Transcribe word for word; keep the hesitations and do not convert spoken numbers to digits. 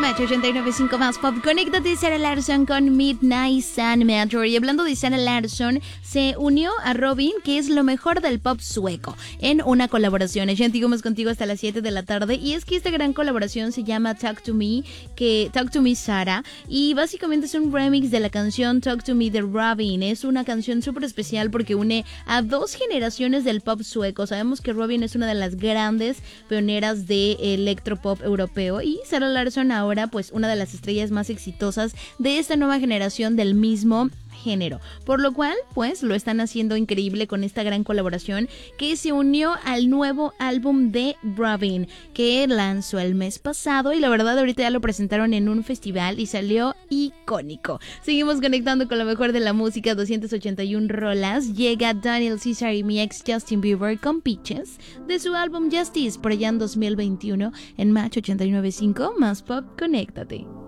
Match ochenta y nueve punto cinco más pop. Conéctate, Sarah Larsson con Midnight Sun. Y hablando de Sarah Larsson, se unió a Robyn, que es lo mejor del pop sueco, en una colaboración. Sigamos contigo hasta las siete de la tarde. Y es que esta gran colaboración se llama Talk to Me, que Talk to Me Sarah, y básicamente es un remix de la canción Talk to Me de Robyn. Es una canción súper especial porque une a dos generaciones del pop sueco. Sabemos que Robyn es una de las grandes pioneras de electropop europeo, y Sarah Larsson ahora pues una de las estrellas más exitosas de esta nueva generación del mismo género, por lo cual pues lo están haciendo increíble con esta gran colaboración que se unió al nuevo álbum de Robyn, que lanzó el mes pasado, y la verdad ahorita ya lo presentaron en un festival y salió icónico. Seguimos conectando con lo mejor de la música, doscientas ochenta y una rolas. Llega Daniel Caesar y mi ex Justin Bieber con Peaches de su álbum Justice por allá en dos mil veintiuno en Match ochenta y nueve punto cinco más pop. Conéctate.